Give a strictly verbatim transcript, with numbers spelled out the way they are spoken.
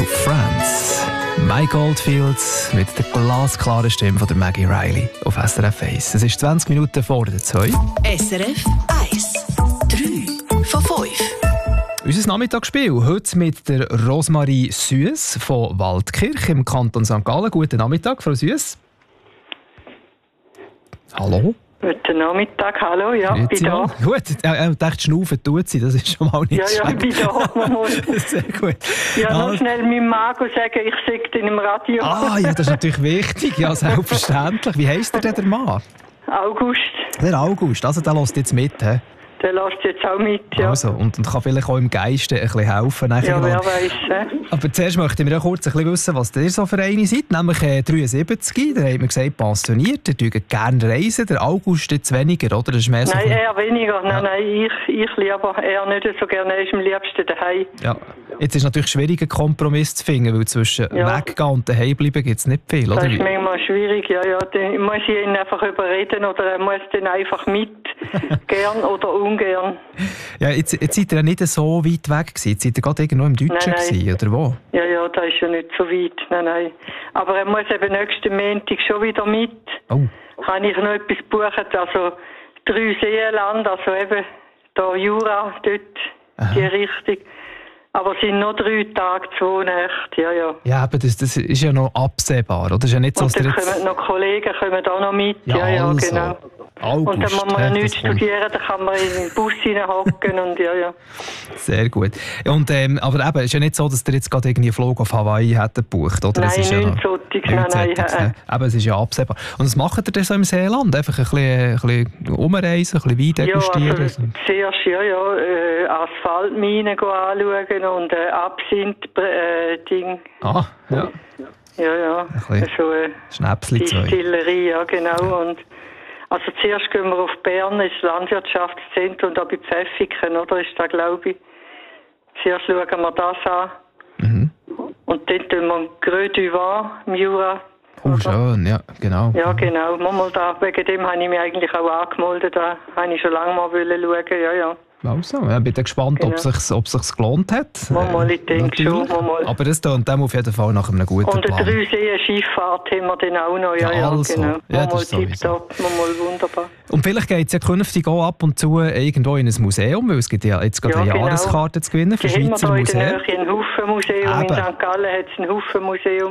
Friends. Mike Oldfield mit der glasklaren Stimme von der Maggie Riley auf S R F eins. Es ist zwanzig Minuten vor der zwei. S R F eins. drei von fünf. Unser Nachmittagsspiel heute mit der Rosmarie Süss von Waldkirch im Kanton Sankt Gallen. Guten Nachmittag, Frau Süss. Hallo. Guten Nachmittag, hallo, ja, Grüezi bin da. mal. Gut, äh, ich dachte, Schnaufen tut sie, das ist schon mal nicht Ja, ja, ich bin da. Sehr gut. Ja, noch Also- schnell meinem Mago sagen, ich sehe den im Radio. Ah, ja, das ist natürlich wichtig, ja, selbstverständlich. Wie heisst der denn, der Mann? August, Der August, also der lässt jetzt mit, he? der lässt jetzt auch mit, ja. Also, und, und kann vielleicht auch im Geiste ein bisschen helfen. nachher Ja, noch. wer weiß, ne? Aber zuerst möchten wir ja kurz ein bisschen wissen, was ihr so für eine seid. Nämlich äh, dreiundsiebzig, da hat man gesagt, pensioniert, ihr tut gerne reisen. Der August jetzt weniger, oder? Das ist mehr so Nein, ein- eher weniger. Nein, Ja. nein, ich, ich lieber eher nicht so gerne. Er ist am liebsten daheim. ja. Jetzt ist natürlich schwierig, einen Kompromiss zu finden, weil zwischen Ja. weggehen und daheim bleiben gibt es nicht viel, Das oder? ist wie? manchmal schwierig, ja, ja. Dann muss ich ihn einfach überreden oder er muss dann einfach mit. Gern oder ungern. Ja, jetzt, jetzt seid ihr ja nicht so weit weg gewesen. Jetzt seid ihr gerade irgendwo im Deutschen Nein, nein. gewesen, oder wo? Ja, ja, das ist ja nicht so weit. Nein, nein. Aber er muss eben nächsten Montag schon wieder mit. Oh, Kann ich noch etwas buchen? Also drei Seenland, also eben da Jura, dort Aha. die Richtung. Aber es sind noch drei Tage, zwei Nächte, ja, ja. ja, aber das, das ist ja noch absehbar, oder? Das ist ja nicht so, dass Und ihr dann jetzt... kommen noch Kollegen kommen da noch mit. Ja, Ja, ja, also. genau. August, Und dann muss man ja ja, nichts das kommt. studieren, dann kann man in den Bus hineinhocken und ja, ja. Sehr gut. Und, ähm, aber eben, es ist ja nicht so, dass ihr jetzt gerade irgendwie einen Flug auf Hawaii hättet gebucht, oder? Nein, Es ist ja nichts noch- solches, nichts nein, nein, solches, äh, ne? Eben, es ist ja absehbar. Und was macht ihr denn so im Seeland? Einfach ein bisschen, ein bisschen umreisen, ein bisschen Wein Ja, degustieren? also zuerst ja, ja, äh, Asphaltminen go anschauen und äh, Absinth-Ding. ah, ja. Ja, ja, bisschen so eine Schnäpsli zwei. Distillerie, ja genau. Und also zuerst gehen wir auf Bern, ins Landwirtschaftszentrum, da bei Pfäffiken, oder ist da, glaube ich. Zuerst schauen wir das an. Mhm. Und dann tun wir Greux du Vin im Jura. Oh, schön, ja, genau. Ja, genau. Mal da, wegen dem habe ich mich eigentlich auch angemeldet. Da habe ich schon lange mal wollen schauen, ja, ja. Also, ja, bin gespannt, ob es Genau. sich, ob sich's gelohnt hat. Mal, mal, ich denke natürlich. schon, mal, mal. Aber das tönt dem auf jeden Fall nach einem guten Und eine Plan. Drei-Seen-Schifffahrt haben wir dann auch noch, ja, Ja, ja, also. genau. Ja, Mal, das mal ist sowieso. tipptopp, mal, mal wunderbar. Und vielleicht geht es ja künftig auch ab und zu irgendwo in ein Museum, weil es gibt ja jetzt gerade Ja, eine genau. Jahreskarte zu gewinnen für Die haben wir Schweizer da in Museen. der Nähe ein Haufen-Museum. In Eben. Sankt Gallen hat es ein Haufen-Museum.